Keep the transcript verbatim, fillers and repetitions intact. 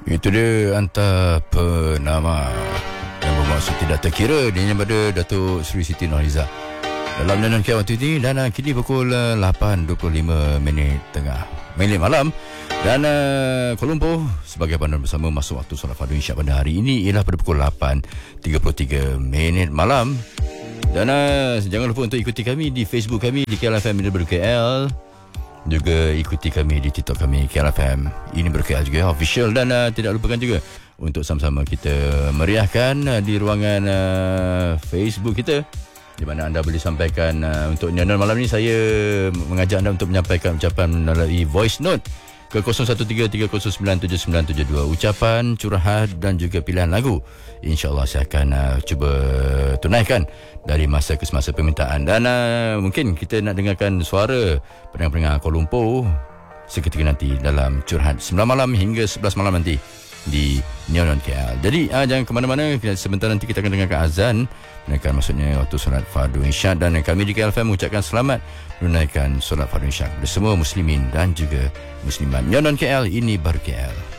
Itu dia Anta Penama, yang bermaksud tidak terkira. Dia yang pada Datuk Seri Siti Nurhaliza dalam Nyonon K L waktu ini. Dan uh, kini pukul uh, lapan dua puluh lima minit tengah minit malam. Dan uh, Kuala Lumpur sebagai panduan bersama masuk waktu solat fardu Isyak pada hari ini ialah pada pukul lapan tiga puluh tiga minit malam. Dan uh, jangan lupa untuk ikuti kami di Facebook kami di K L F M Ini Baru K L. Juga ikuti kami di TikTok kami K L F M Ini Baru K L juga official. Dan uh, tidak lupakan juga untuk sama-sama kita meriahkan uh, di ruangan uh, Facebook kita, di mana anda boleh sampaikan uh, untuk nyonon malam ni. Saya mengajak anda untuk menyampaikan ucapan melalui voice note ke kosong satu tiga tiga kosong sembilan tujuh sembilan tujuh dua. Ucapan, curahan dan juga pilihan lagu, InsyaAllah saya akan uh, cuba tunaikan dari masa ke semasa permintaan. Dan uh, mungkin kita nak dengarkan suara pendengar-pendengar Kuala Lumpur seketika nanti dalam curhat sembilan malam hingga sebelas malam nanti di Nyonon K L. Jadi uh, jangan ke mana-mana. Sebentar nanti kita akan dengarkan azan, menunaikan maksudnya waktu solat fardu Isyak. Dan kami di K L F M mengucapkan selamat menunaikan solat fardu Isyak bersama muslimin dan juga muslimat. Nyonon K L Ini Baru K L.